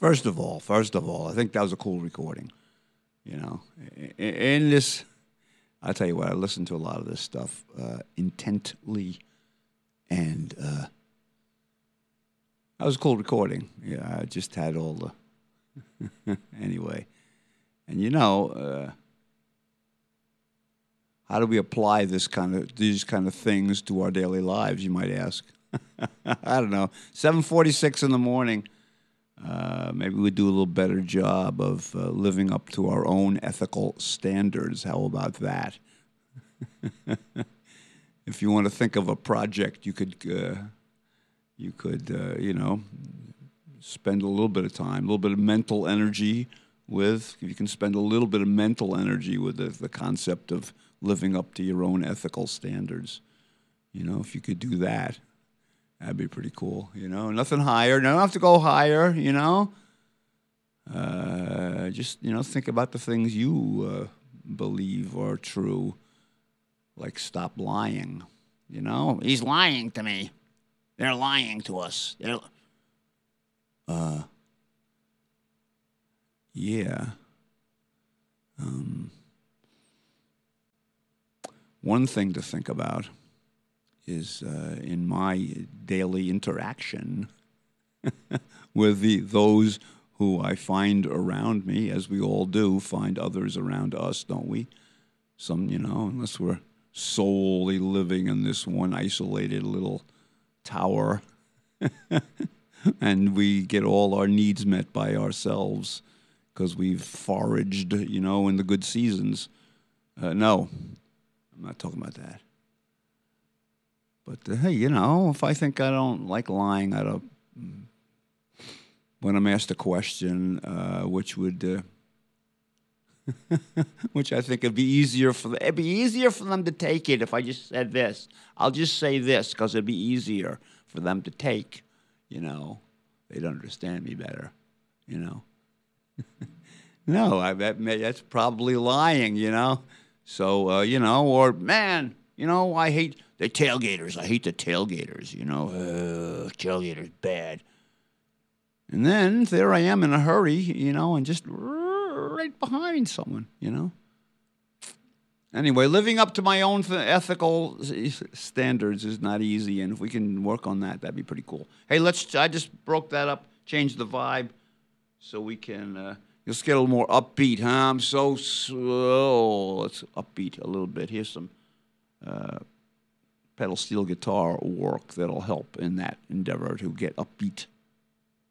First of all, I think that was a cool recording. You know, in this, I'll tell you what, I listened to a lot of this stuff intently, and that was a cool recording. Yeah, I just had all the anyway, and how do we apply these kind of things to our daily lives? You might ask. I don't know. 7:46 in the morning. Maybe we'd do a little better job of living up to our own ethical standards. How about that? If you want to think of a project, you could, spend a little bit of time, a little bit of mental energy with. If you can spend a little bit of mental energy with the concept of living up to your own ethical standards, if you could do that. That'd be pretty cool, Nothing higher. Don't have to go higher, Just, think about the things you believe are true. Like stop lying, He's lying to me. They're lying to us. Yeah. One thing to think about is in my daily interaction with those who I find around me, as we all do, find others around us, don't we? Some, unless we're solely living in this one isolated little tower and we get all our needs met by ourselves because we've foraged, in the good seasons. No, I'm not talking about that. But, hey, if I think I don't like lying, when I'm asked a question, which would, which I think it'd be easier for them to take it if I just said this. I'll just say this because it'd be easier for them to take, They'd understand me better, No, that's probably lying, So, or, man, I hate the tailgaters. I hate the tailgaters, tailgaters bad. And then there I am in a hurry, and just right behind someone, Anyway, living up to my own ethical standards is not easy, and if we can work on that, that'd be pretty cool. Hey, I just broke that up, changed the vibe, so we can, let's get a little more upbeat, huh? I'm so slow. Let's upbeat a little bit. Here's some pedal steel guitar work that'll help in that endeavor to get upbeat.